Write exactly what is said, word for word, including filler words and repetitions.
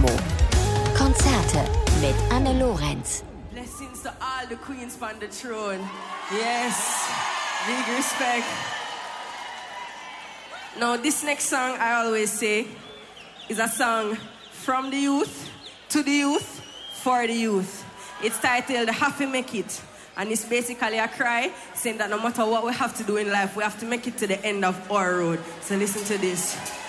Promo. Konzerte mit Anne Lorenz. Blessings to all the queens on the throne. Yes, big respect. Now, this next song, I always say, is a song from the youth, to the youth, for the youth. It's titled Have to Make It. And it's basically a cry saying that no matter what we have to do in life, we have to make it to the end of our road. So listen to this.